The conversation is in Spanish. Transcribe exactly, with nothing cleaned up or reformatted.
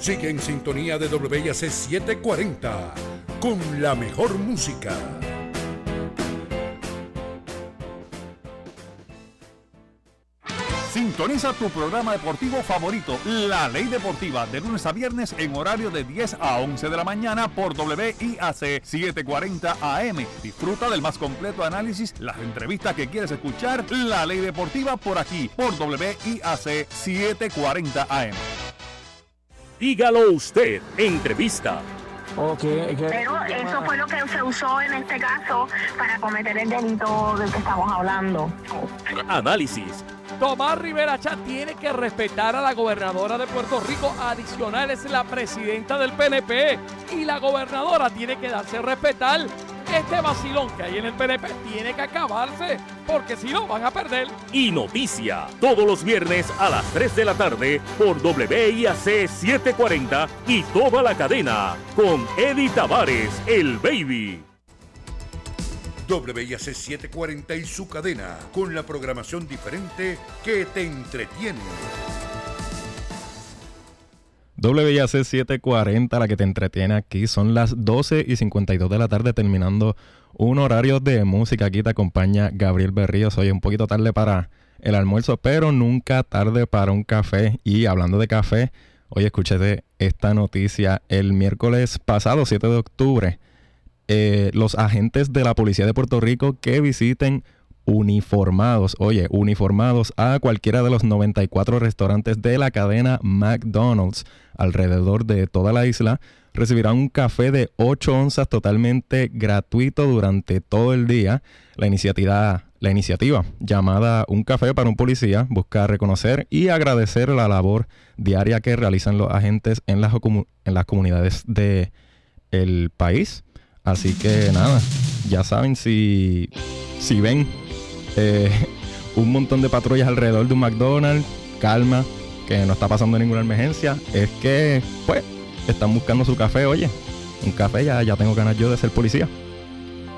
Sigue en sintonía de W I A C setecientos cuarenta con la mejor música. Sintoniza tu programa deportivo favorito, La Ley Deportiva, de lunes a viernes en horario de diez a once de la mañana por W I A C setecientos cuarenta A M. Disfruta del más completo análisis, las entrevistas que quieres escuchar. La Ley Deportiva por aquí, por W I A C setecientos cuarenta A M. Dígalo usted, entrevista. Okay, okay. Pero eso fue lo que se usó en este caso para cometer el delito del que estamos hablando. Análisis. Tomás Rivera Chat tiene que respetar a la gobernadora de Puerto Rico. Adicional, es la presidenta del P N P y la gobernadora tiene que darse a respetar. Este vacilón que hay en el P N P tiene que acabarse, porque si no van a perder. Y noticia, todos los viernes a las tres de la tarde por W I A C setecientos cuarenta y toda la cadena con Eddie Tavares, el Baby. W I A C setecientos cuarenta y su cadena, con la programación diferente que te entretiene. W I A C setecientos cuarenta, la que te entretiene aquí. Son las doce y cincuenta y dos de la tarde, terminando un horario de música. Aquí te acompaña Gabriel Berríos. Hoy un poquito tarde para el almuerzo, pero nunca tarde para un café. Y hablando de café, hoy escúchate esta noticia. El miércoles pasado, siete de octubre, eh, los agentes de la Policía de Puerto Rico que visiten uniformados, oye, uniformados a cualquiera de los noventa y cuatro restaurantes de la cadena McDonald's alrededor de toda la isla, recibirán un café de ocho onzas totalmente gratuito durante todo el día. La iniciativa, la iniciativa llamada Un Café para un Policía busca reconocer y agradecer la labor diaria que realizan los agentes en las, en las comunidades del país. Así que nada, ya saben, si, si ven Eh, un montón de patrullas alrededor de un McDonald's, calma, que no está pasando ninguna emergencia, es que pues están buscando su café. Oye, un café, ya, ya tengo ganas yo de ser policía.